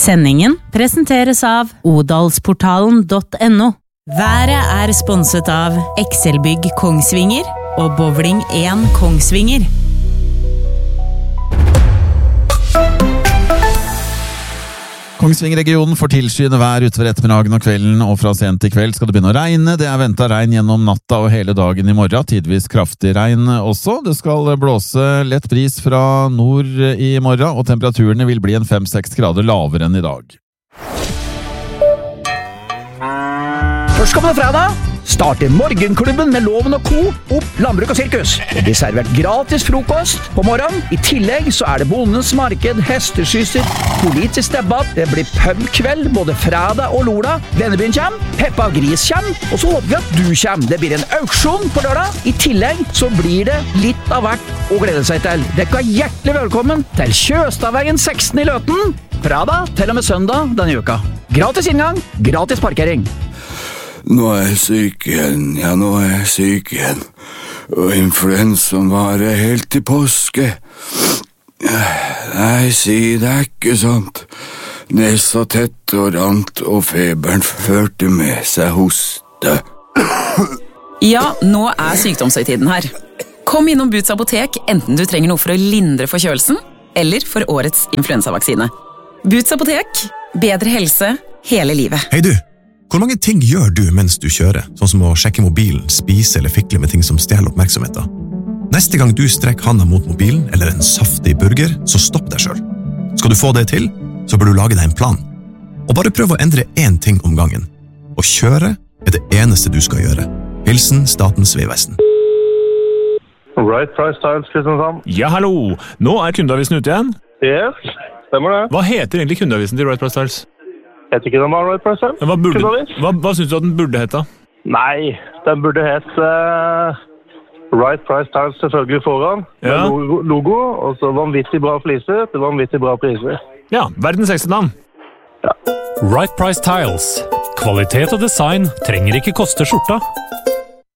Sendingen presenteres av odalsportalen.no. Været sponset av Excelbygg Kongsvinger og Bowling 1 Kongsvinger. Kongsvinger-regionen får tilskyende vær utover ettermiddagen og kvelden, og fra sent i kveld skal det begynne å regne. Det ventet regn gjennom natta og hele dagen i morgen, tidvis kraftig regn også. Det skal blåse lett bris fra nord i morgen, og temperaturene vil bli 5-6 grader lavere enn i dag. Først kommer det fredag. Starter Morgenklubben med Loven og Co. opp Landbruk og Sirkus. Det blir servert gratis frokost på morgenen. I tillegg så det Bondens marked, hesteskysser, politisk debatt. Det blir pubkveld både fredag og lørdag. Vennebyen kommer, Peppa Gris kommer, og så håper vi at du kommer. Det blir en auksjon på lørdag. I tillegg så blir det litt av hvert å glede seg til. Dere hjertelig velkommen til Kjøstavveien 16 i Løten. Fredag til og med søndag denne uka. Gratis inngang, gratis parkering. Nå jeg syk igjen, nå jeg syk igjen. Og influensaen varer helt til påske. Nei, si det ikke sant. Nesa tett og rant, og feberen førte med seg hoste. Ja, nå sykdomshøytiden her. Kom innom Boots apotek, enten du trenger noe for å lindre forkjølelsen, eller for årets influensavaksine. Boots apotek, bedre helse hele livet. Hei du! Hvor mange ting gjør du mens du kjører, sånn som å sjekke mobilen, spise eller fikle med ting som stjeler oppmerksomheten? Neste gang du strekker handa mot mobilen eller en saftig burger, så stopp deg selv. Skal du få det til, så bør du lage deg en plan. Og bare prøv å endre én ting om gangen. Å kjøre det eneste du skal gjøre. Hilsen Statens vegvesen. Right Price Tiles, Kristiansand. Ja, hallo! Nå kundeavisen ute igjen. Yes, stemmer det. Hva heter egentlig kundeavisen til Right Price Tiles? Jeg vet ikke den var Right Price Tiles. Hva synes du at den burde hete? Nei, den burde hete Right Price Tiles selvfølgelig foran. Ja. Logo, og så vanvittig bra fliser til vanvittig bra priser. Ja, verdens ekste navn. Ja. Right Price Tiles. Kvalitet og design trenger ikke koste skjorta.